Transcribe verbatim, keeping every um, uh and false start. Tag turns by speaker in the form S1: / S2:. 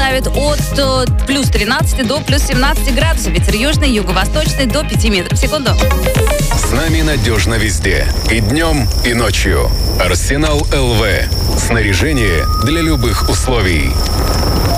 S1: составит от э, плюс тринадцати до плюс семнадцати градусов. Ветер южный, юго-восточный до пяти метров в секунду.
S2: С нами надежно везде. И днем, и ночью. Арсенал эл вэ. Снаряжение для любых условий.